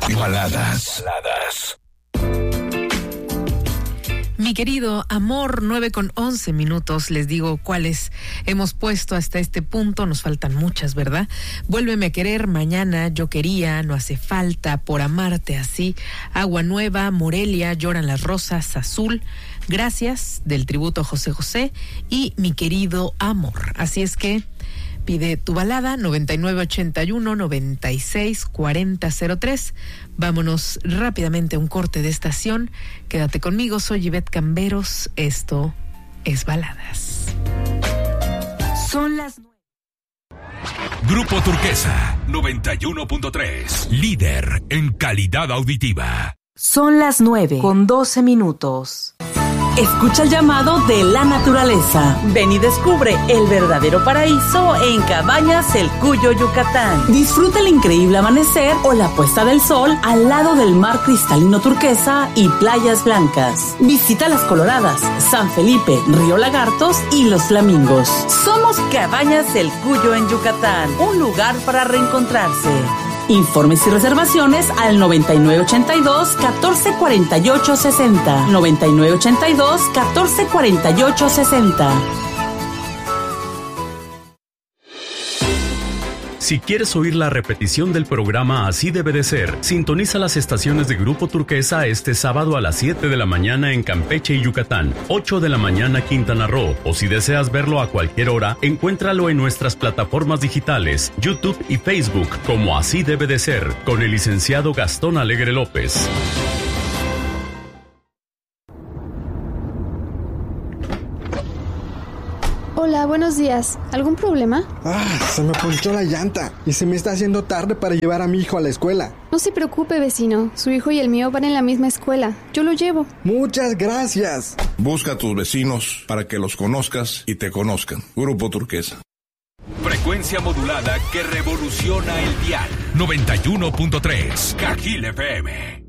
Baladas. Mi querido amor, 9:11. Les digo cuáles hemos puesto hasta este punto. Nos faltan muchas, ¿verdad? Vuélveme a querer, mañana, yo quería, no hace falta, por amarte así, Agua Nueva, Morelia, lloran las rosas, Azul, Gracias, del tributo José José y Mi querido amor. Así es que pide tu balada, 9981-964003. Vámonos rápidamente a un corte de estación. Quédate conmigo, soy Ivette Camberos. Esto es Baladas. Son las 9. Grupo Turquesa, 91.3. Líder en calidad auditiva. Son las 9:12. Escucha el llamado de la naturaleza. Ven y descubre el verdadero paraíso en Cabañas El Cuyo, Yucatán. Disfruta el increíble amanecer o la puesta del sol al lado del mar cristalino turquesa y playas blancas. Visita Las Coloradas, San Felipe, Río Lagartos y Los Flamingos. Somos Cabañas El Cuyo en Yucatán, un lugar para reencontrarse. Informes y reservaciones al 9982-144860. 9982-144860. Si quieres oír la repetición del programa Así debe de ser, sintoniza las estaciones de Grupo Turquesa este sábado a las 7 de la mañana en Campeche y Yucatán, 8 de la mañana Quintana Roo, o si deseas verlo a cualquier hora, encuéntralo en nuestras plataformas digitales, YouTube y Facebook, como Así debe de ser, con el licenciado Gastón Alegre López. Hola, buenos días. ¿Algún problema? Se me ponchó la llanta y se me está haciendo tarde para llevar a mi hijo a la escuela. No se preocupe, vecino. Su hijo y el mío van en la misma escuela. Yo lo llevo. Muchas gracias. Busca a tus vecinos para que los conozcas y te conozcan. Grupo Turquesa. Frecuencia modulada que revoluciona el dial. 91.3. Cajil FM.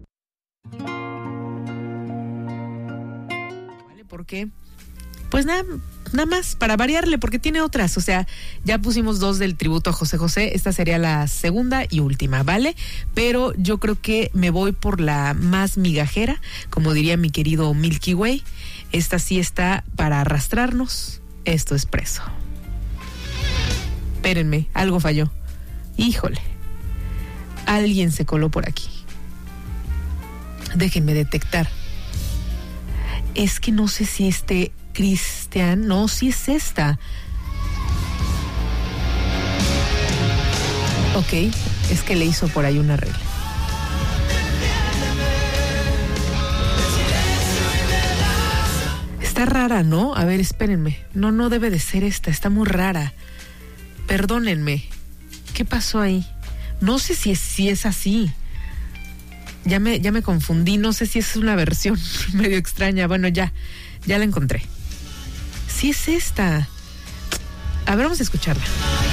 ¿Por qué? Pues nada más para variarle, porque tiene otras. O sea, ya pusimos 2 del tributo a José José. Esta sería la segunda y última, ¿vale? Pero yo creo que me voy por la más migajera, como diría mi querido Milky Way. Esta sí está para arrastrarnos. Esto es Preso. Espérenme, algo falló. Híjole. Alguien se coló por aquí. Déjenme detectar. Es que no sé si Cristian, no, si es esta. Ok, es que le hizo por ahí un arreglo. Está rara, ¿no? A ver, espérenme. No debe de ser esta, está muy rara. Perdónenme. ¿Qué pasó ahí? No sé si es así. Ya me confundí, no sé si es una versión medio extraña. Bueno, ya la encontré. Sí es esta. A ver, vamos a escucharla.